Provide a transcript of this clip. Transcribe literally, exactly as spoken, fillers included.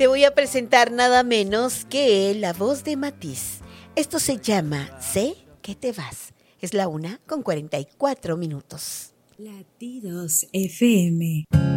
te voy a presentar nada menos que la voz de Matiz. Esto se llama Sé que te vas. Es la una con cuarenta y cuatro minutos. Latidos F M.